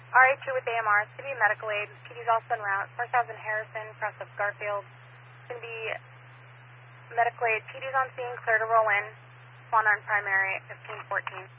RH2 with AMR, it's going to be medical aid. PD's also en route. 4000 Harrison, cross of Garfield. It's going to be medical aid. PD's on scene, clear to roll in. Swan on primary at 1514.